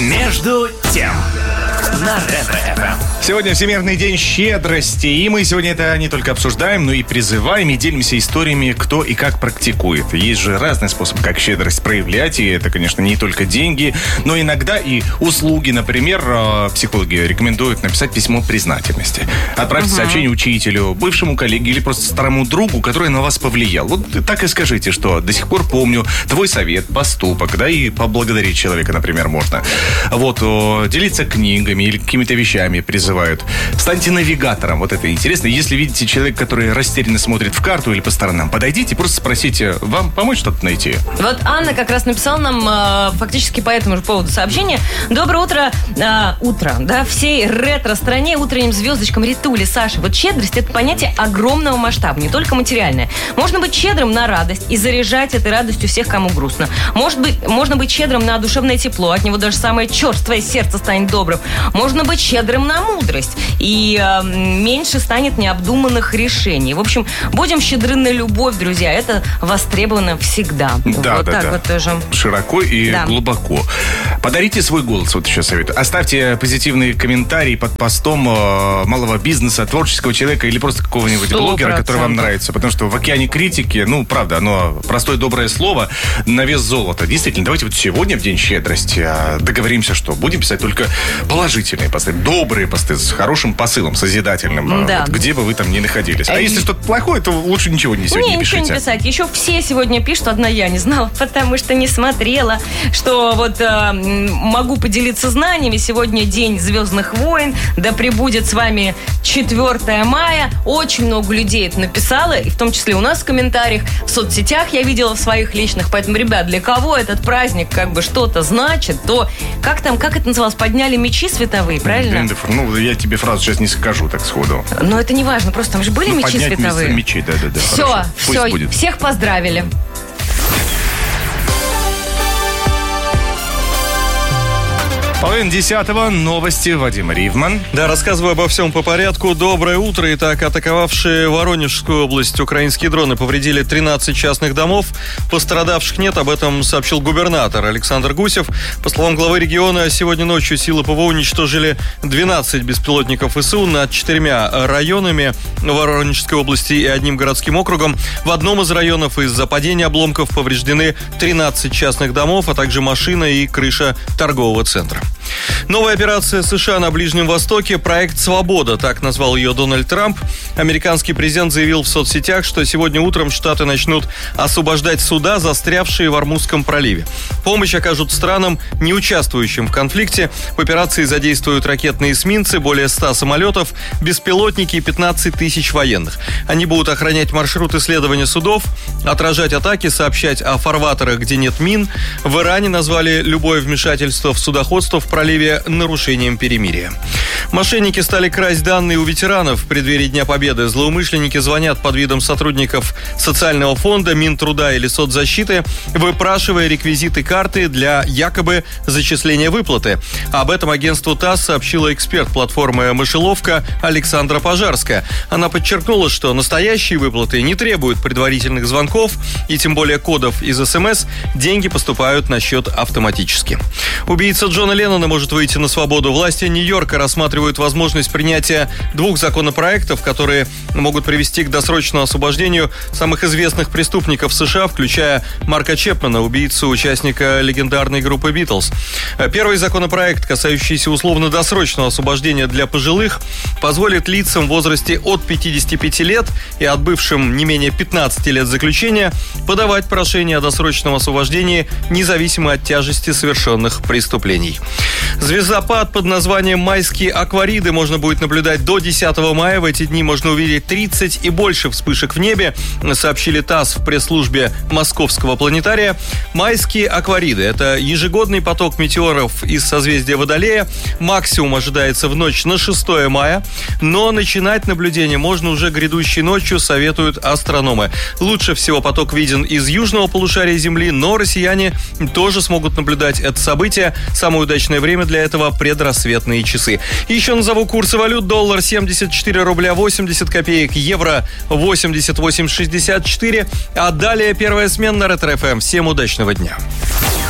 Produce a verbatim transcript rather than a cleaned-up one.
Между тем на Ретро-эф эм. Сегодня Всемирный день щедрости, и мы сегодня это не только обсуждаем, но и призываем, и делимся историями, кто и как практикует. Есть же разный способ, как щедрость проявлять, и это, конечно, не только деньги, но иногда и услуги. Например, психологи рекомендуют написать письмо признательности. Отправьте uh-huh. сообщение учителю, бывшему коллеге или просто старому другу, который на вас повлиял. Вот так и скажите, что до сих пор помню твой совет, поступок, да, и поблагодарить человека, например, можно. Вот, делиться книгами или какими-то вещами призывать. Станьте навигатором. Вот это интересно. Если видите человека, который растерянно смотрит в карту или по сторонам, подойдите, просто спросите, вам помочь что-то найти? Вот Анна как раз написала нам э, фактически по этому же поводу сообщение. Доброе утро, э, утро, да, всей ретро-стране, утренним звездочкам Ритули, Саша. Вот щедрость — это понятие огромного масштаба, не только материальное. Можно быть щедрым на радость и заряжать этой радостью всех, кому грустно. Может быть, можно быть щедрым на душевное тепло, от него даже самое черствое сердце станет добрым. Можно быть щедрым на мудрость, и э, меньше станет необдуманных решений. В общем, будем щедры на любовь, друзья. Это востребовано всегда. Да, вот да, так да. вот тоже. Широко и да. глубоко. Подарите свой голос, вот еще советую. Оставьте позитивные комментарии под постом э, малого бизнеса, творческого человека или просто какого-нибудь сто процентов блогера, который вам нравится. Потому что в океане критики, ну, правда, оно простое доброе слово на вес золота. Действительно, давайте вот сегодня, в День щедрости, договоримся, что будем писать только положительные посты, добрые посты с хорошим посылом, созидательным, да. вот, где бы вы там ни находились. А, а если что-то плохое, то лучше ничего не сегодня не, не пишите. Ничего не писать. Еще все сегодня пишут, одна я не знала, потому что не смотрела, что вот э, могу поделиться знаниями. Сегодня День Звездных войн, да пребудет с вами четвёртое мая. Очень много людей это написало, и в том числе у нас в комментариях, в соцсетях я видела в своих личных. Поэтому, ребят, для кого этот праздник как бы что-то значит, то как там, как это называлось, подняли мечи световые, правильно? Ну, я тебе фразу сейчас не скажу так сходу. Но это не важно, просто там же были ну, мечи световые. Мечи, да, да, да. Все, хорошо. все, будет. Всех поздравили. Половина десятого. Новости. Вадим Ривман. Да, рассказываю обо всем по порядку. Доброе утро. Итак, атаковавшие Воронежскую область украинские дроны повредили тринадцать частных домов. Пострадавших нет. Об этом сообщил губернатор Александр Гусев. По словам главы региона, сегодня ночью силы ПВО уничтожили двенадцать беспилотников ВСУ над четырьмя районами Воронежской области и одним городским округом. В одном из районов из-за падения обломков повреждены тринадцать частных домов, а также машина и крыша торгового центра. Новая операция США на Ближнем Востоке – проект «Свобода», так назвал ее Дональд Трамп. Американский президент заявил в соцсетях, что сегодня утром Штаты начнут освобождать суда, застрявшие в Ормузском проливе. Помощь окажут странам, не участвующим в конфликте. В операции задействуют ракетные эсминцы, более ста самолетов, беспилотники и пятнадцать тысяч военных. Они будут охранять маршрут исследования судов, отражать атаки, сообщать о фарватерах, где нет мин. В Иране назвали любое вмешательство в судоходство в проливе нарушением перемирия. Мошенники стали красть данные у ветеранов в преддверии Дня Победы. Злоумышленники звонят под видом сотрудников социального фонда, Минтруда или соцзащиты, выпрашивая реквизиты карты для якобы зачисления выплаты. Об этом агентству ТАСС сообщила эксперт платформы «Мышеловка» Александра Пожарская. Она подчеркнула, что настоящие выплаты не требуют предварительных звонков и тем более кодов из СМС. Деньги поступают на счет автоматически. Убийца Джона Леннона может выйти на свободу. Власти Нью-Йорка рассматривают возможность принятия двух законопроектов, которые могут привести к досрочному освобождению самых известных преступников США, включая Марка Чепмана, убийцу участника легендарной группы «Битлз». Первый законопроект, касающийся условно-досрочного освобождения для пожилых, позволит лицам в возрасте от пятидесяти пяти лет и отбывшим не менее пятнадцати лет заключения подавать прошение о досрочном освобождении независимо от тяжести совершенных преступлений. Звездопад под названием «Майские аквариды» можно будет наблюдать до десятого мая. В эти дни можно увидеть тридцать и больше вспышек в небе, сообщили ТАСС в пресс-службе Московского планетария. Майские аквариды – это ежегодный поток метеоров из созвездия Водолея. Максимум ожидается в ночь на шестое мая, но начинать наблюдение можно уже грядущей ночью, советуют астрономы. Лучше всего поток виден из южного полушария Земли, но россияне тоже смогут наблюдать это событие. Самое удачное время для этого – предрассветные часы. Еще назову курсы валют. Доллар семьдесят четыре рубля восемьдесят копеек, евро восемьдесят восемь шестьдесят четыре. А далее первая смена на Ретро-эф эм. Всем удачного дня.